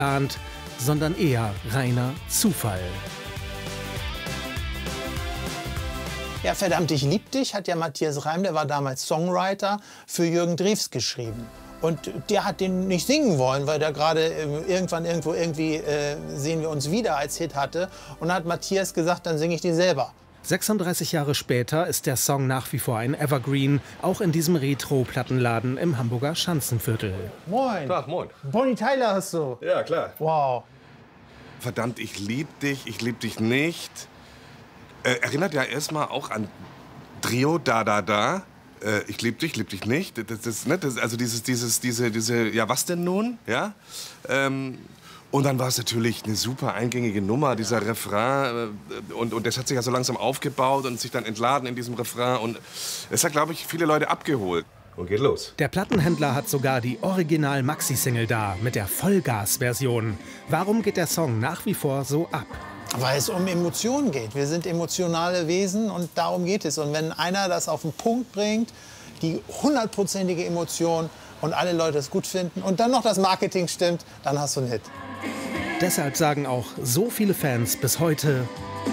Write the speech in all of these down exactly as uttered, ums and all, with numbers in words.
ahnt, sondern eher reiner Zufall. Ja, verdammt, ich lieb dich hat ja Matthias Reim, der war damals Songwriter, für Jürgen Drews geschrieben. Und der hat den nicht singen wollen, weil der gerade äh, irgendwann irgendwo irgendwie äh, sehen wir uns wieder als Hit hatte. Und dann hat Matthias gesagt, dann singe ich den selber. sechsunddreißig Jahre später ist der Song nach wie vor ein Evergreen, auch in diesem Retro-Plattenladen im Hamburger Schanzenviertel. Moin. Tag, moin. Bonnie Tyler hast du. Ja, klar. Wow. Verdammt, ich lieb dich, ich lieb dich nicht. Äh, erinnert ja erstmal auch an Trio Da Da Da. Äh, ich lieb dich, lieb dich nicht. Das, das, ne, das, also dieses, dieses, diese, diese, ja was denn nun? Ja. Ähm, und dann war es natürlich eine super eingängige Nummer, dieser Refrain. Äh, und, und das hat sich ja so langsam aufgebaut und sich dann entladen in diesem Refrain. Und es hat, glaube ich, viele Leute abgeholt. Und geht los. Der Plattenhändler hat sogar die Original-Maxi-Single da, mit der Vollgas-Version. Warum geht der Song nach wie vor so ab? Weil es um Emotionen geht. Wir sind emotionale Wesen und darum geht es. Und wenn einer das auf den Punkt bringt, die hundertprozentige Emotion und alle Leute es gut finden und dann noch das Marketing stimmt, dann hast du einen Hit. Deshalb sagen auch so viele Fans bis heute: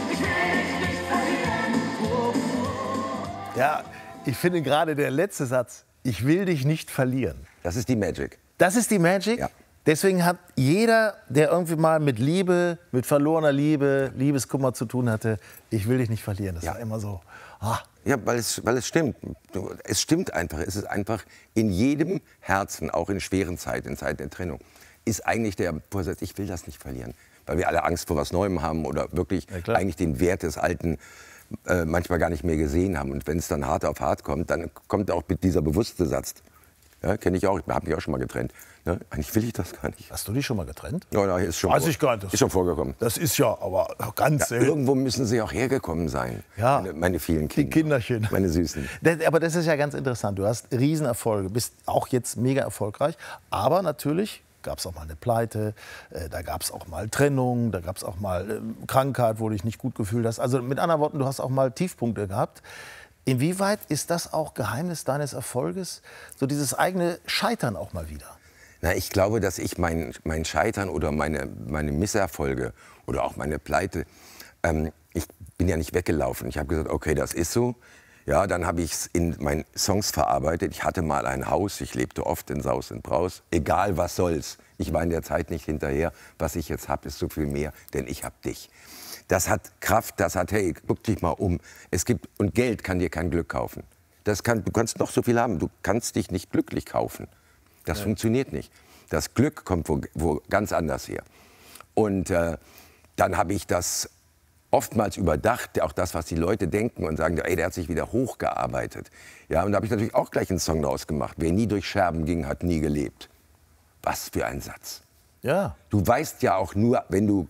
Ja, ich finde gerade der letzte Satz, ich will dich nicht verlieren. Das ist die Magic. Das ist die Magic? Ja. Deswegen hat jeder, der irgendwie mal mit Liebe, mit verlorener Liebe, Liebeskummer zu tun hatte, ich will dich nicht verlieren. Das Ja. war immer so. Ah. Ja, weil es, weil es stimmt. Es stimmt einfach. Es ist einfach in jedem Herzen, auch in schweren Zeiten, in Zeiten der Trennung, ist eigentlich der Vorsatz, ich will das nicht verlieren. Weil wir alle Angst vor was Neuem haben oder wirklich Ja, eigentlich den Wert des Alten äh, manchmal gar nicht mehr gesehen haben. Und wenn es dann hart auf hart kommt, dann kommt auch mit dieser bewusste Satz. Ja, kenne ich auch. Ich habe mich auch schon mal getrennt. Ne? Eigentlich will ich das gar nicht. Hast du dich schon mal getrennt? Ja, ja, ist schon, Weiß ich gar nicht. ist schon vorgekommen. Das ist ja aber ganz Ja, selten. irgendwo müssen sie auch hergekommen sein. Ja. Meine, meine vielen Die Kinder. Kinderchen. Meine Süßen. Das- Aber das ist ja ganz interessant. Du hast Riesenerfolge, bist auch jetzt mega erfolgreich. Aber natürlich gab es auch mal eine Pleite, äh, da gab es auch mal Trennung, da gab es auch mal äh, Krankheit, wo du dich nicht gut gefühlt hast. Also mit anderen Worten, du hast auch mal Tiefpunkte gehabt. Inwieweit ist das auch Geheimnis deines Erfolges? So dieses eigene Scheitern auch mal wieder? Na, ich glaube, dass ich mein, mein Scheitern oder meine, meine Misserfolge oder auch meine Pleite, ähm, ich bin ja nicht weggelaufen. Ich habe gesagt, okay, das ist so. Ja, dann habe ich es in meinen Songs verarbeitet. Ich hatte mal ein Haus, ich lebte oft in Saus und Braus. Egal, was soll's. Ich war in der Zeit nicht hinterher. Was ich jetzt habe, ist so viel mehr, denn ich habe dich. Das hat Kraft, das hat, hey, guck dich mal um. Es gibt, und Geld kann dir kein Glück kaufen. Das kann, du kannst noch so viel haben, du kannst dich nicht glücklich kaufen. Das ja. funktioniert nicht. Das Glück kommt wo, wo ganz anders her. Und äh, dann habe ich das oftmals überdacht, auch das, was die Leute denken und sagen, ey, der hat sich wieder hochgearbeitet. Ja, und da habe ich natürlich auch gleich einen Song draus gemacht. Wer nie durch Scherben ging, hat nie gelebt. Was für ein Satz. Ja. Du weißt ja auch nur, wenn du,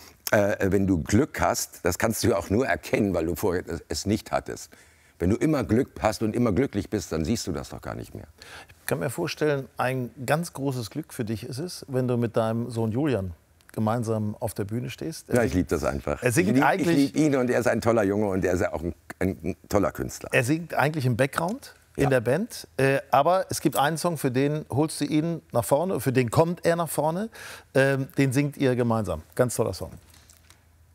äh, wenn du Glück hast, das kannst du ja auch nur erkennen, weil du vorher es nicht hattest. Wenn du immer Glück hast und immer glücklich bist, dann siehst du das doch gar nicht mehr. Ich kann mir vorstellen, ein ganz großes Glück für dich ist es, wenn du mit deinem Sohn Julian gemeinsam auf der Bühne stehst. Er ja, ich liebe das einfach. Er singt ich liebe eigentlich, lieb ihn und er ist ein toller Junge und er ist auch ein, ein, ein toller Künstler. Er singt eigentlich im Background in Ja. der Band, äh, aber es gibt einen Song, für den holst du ihn nach vorne, für den kommt er nach vorne, ähm, den singt ihr gemeinsam. Ganz toller Song.